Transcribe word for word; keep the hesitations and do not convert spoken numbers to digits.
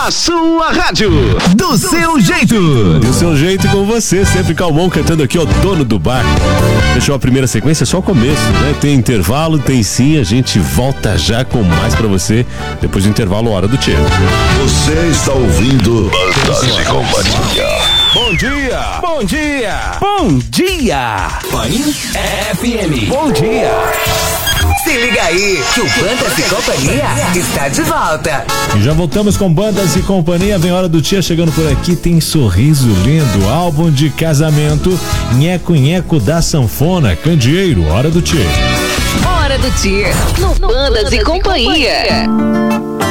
Na sua rádio, do seu jeito. Do seu jeito e com você, sempre calmão, cantando aqui, ó, dono do bar. Fechou a primeira sequência, só o começo, né? Tem intervalo, tem sim, a gente volta já com mais pra você, depois do intervalo, hora do Tchê. Você está ouvindo Bandas e Companhia. Bom dia! bom dia, Bom dia. Pan F M. Bom dia. Se liga aí, que o Bandas e Companhia está de volta. E já voltamos com Bandas e Companhia, vem hora do Tia chegando por aqui, tem Sorriso Lindo, álbum de casamento, Nheco Nheco da Sanfona, Candeeiro, hora do Tia. Hora do Tia, no Bandas e Companhia.